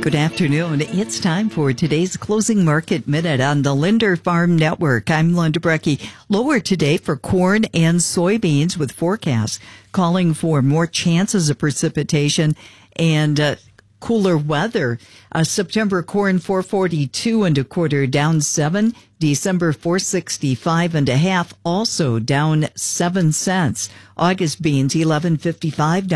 Good afternoon. It's time for today's Closing Market Minute on the Linder Farm Network. I'm Linda Brecky. Lower today for corn and soybeans with forecasts calling for more chances of precipitation and cooler weather. September corn 442 and a quarter, down 7. December 465 and a half, also down 7 cents. August beans 11.55.